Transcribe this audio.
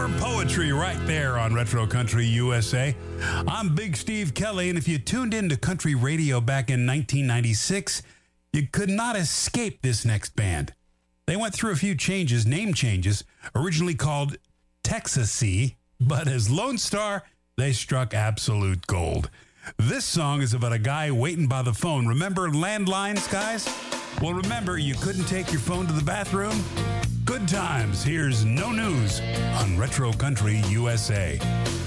Pure poetry right there on Retro Country USA. I'm Big Steve Kelly, and if you tuned into country radio back in 1996, you could not escape this next band. They went through a few changes, name changes, originally called Texas-y, but as Lone Star, they struck absolute gold. This song is about a guy waiting by the phone. Remember landlines, guys? Well, remember, you couldn't take your phone to the bathroom? Good times. Here's No News on Retro Country USA.